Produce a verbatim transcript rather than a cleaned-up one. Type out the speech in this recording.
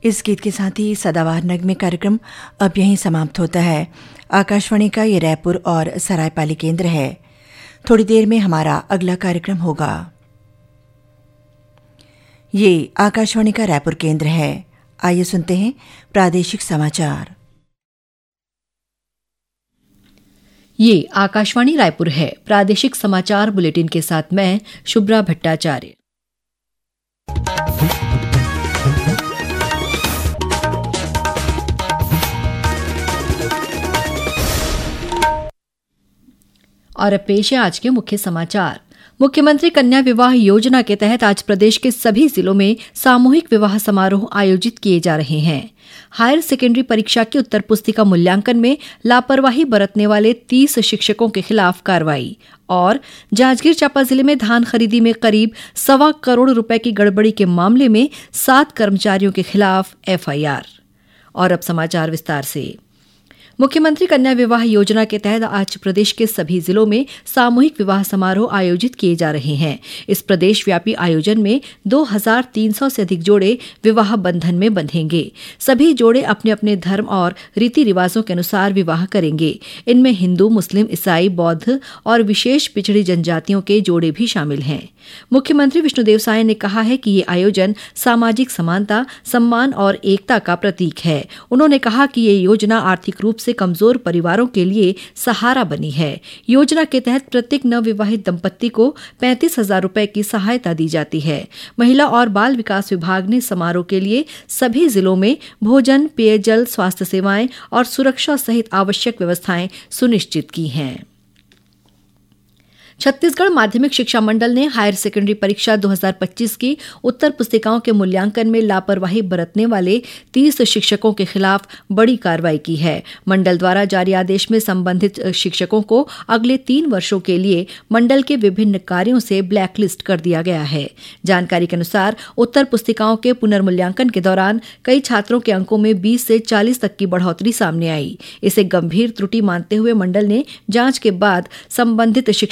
इस गीत के साथ ही सदाबहार नगमे कार्यक्रम अब यहीं समाप्त होता है। आकाशवाणी का ये रायपुर और सरायपाली केंद्र है। थोड़ी देर में हमारा अगला कार्यक्रम होगा। ये आकाशवाणी का रायपुर केंद्र है। आइए सुनते हैं प्रादेशिक समाचार। ये आकाशवाणी रायपुर है। प्रादेशिक समाचार बुलेटिन के साथ मैं शुभ्रा भट्टाचार्य। और अब पेश है आज के मुख्य समाचार। मुख्यमंत्री कन्या विवाह योजना के तहत आज प्रदेश के सभी जिलों में सामूहिक विवाह समारोह आयोजित किए जा रहे हैं। हायर सेकेंडरी परीक्षा की उत्तर पुस्तिका मूल्यांकन में लापरवाही बरतने वाले तीस शिक्षकों के खिलाफ कार्रवाई और जांजगीर चांपा जिले में धान खरीदी में करीब सवा करोड़ रुपए की गड़बड़ी के मामले में सात कर्मचारियों के खिलाफ एफआईआर। और अब समाचार विस्तार से। मुख्यमंत्री कन्या विवाह योजना के तहत आज प्रदेश के सभी जिलों में सामूहिक विवाह समारोह आयोजित किए जा रहे हैं। इस प्रदेश व्यापी आयोजन में दो हज़ार तीन सौ से अधिक जोड़े विवाह बंधन में बंधेंगे। सभी जोड़े अपने अपने धर्म और रीति रिवाजों के अनुसार विवाह करेंगे। इनमें हिंदू, मुस्लिम, ईसाई, बौद्ध और विशेष पिछड़ी जनजातियों के जोड़े भी शामिल हैं। मुख्यमंत्री विष्णुदेव साय ने कहा है कि ये आयोजन सामाजिक समानता, सम्मान और एकता का प्रतीक है। उन्होंने कहा कि ये योजना आर्थिक रूप से कमजोर परिवारों के लिए सहारा बनी है। योजना के तहत प्रत्येक नवविवाहित दंपत्ति को पैंतीस हजार रुपए की सहायता दी जाती है। महिला और बाल विकास विभाग ने समारोह के लिए सभी जिलों में भोजन, पेयजल, स्वास्थ्य सेवाएं और सुरक्षा सहित आवश्यक व्यवस्थाएं सुनिश्चित की हैं। छत्तीसगढ़ माध्यमिक शिक्षा मंडल ने हायर सेकेंडरी परीक्षा दो हज़ार पच्चीस की उत्तर पुस्तिकाओं के मूल्यांकन में लापरवाही बरतने वाले तीस शिक्षकों के खिलाफ बड़ी कार्रवाई की है। मंडल द्वारा जारी आदेश में संबंधित शिक्षकों को अगले तीन वर्षों के लिए मंडल के विभिन्न कार्यों से ब्लैकलिस्ट कर दिया गया है। जानकारी के अनुसार उत्तर पुस्तिकाओं के पुनर्मूल्यांकन के दौरान कई छात्रों के अंकों में बीस से चालीस तक की बढ़ोतरी सामने आई। इसे गंभीर त्रुटि मानते हुए मंडल ने जांच के बाद संबंधित शिक्षक